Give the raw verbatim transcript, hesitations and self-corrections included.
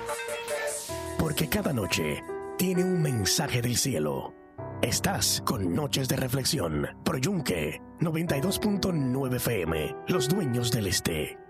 Porque cada noche tiene un mensaje del cielo. Estás con Noches de Reflexión por Yunque noventa y dos punto nueve F M, los dueños del este.